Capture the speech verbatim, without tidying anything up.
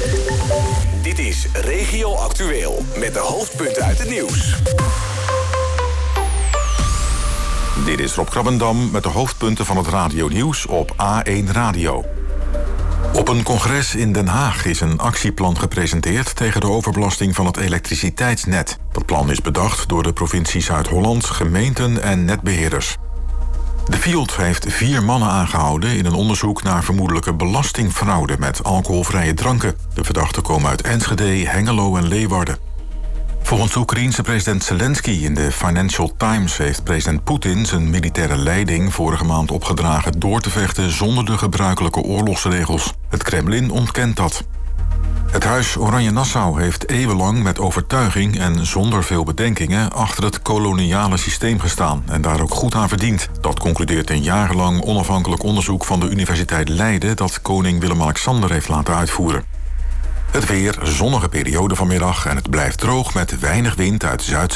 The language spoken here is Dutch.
Dit is Regio Actueel met de hoofdpunten uit het nieuws. Dit is Rob Krabbendam met de hoofdpunten van het radionieuws op A één Radio. Op een congres in Den Haag is een actieplan gepresenteerd tegen de overbelasting van het elektriciteitsnet. Dat plan is bedacht door de provincie Zuid-Holland, gemeenten en netbeheerders. De Field heeft vier mannen aangehouden in een onderzoek naar vermoedelijke belastingfraude met alcoholvrije dranken. De verdachten komen uit Enschede, Hengelo en Leeuwarden. Volgens de Oekraïense president Zelensky in de Financial Times heeft president Poetin zijn militaire leiding vorige maand opgedragen door te vechten zonder de gebruikelijke oorlogsregels. Het Kremlin ontkent dat. Het Huis Oranje-Nassau heeft eeuwenlang met overtuiging en zonder veel bedenkingen achter het koloniale systeem gestaan en daar ook goed aan verdiend. Dat concludeert een jarenlang onafhankelijk onderzoek van de Universiteit Leiden dat koning Willem-Alexander heeft laten uitvoeren. Het weer, zonnige periode vanmiddag en het blijft droog met weinig wind uit zuid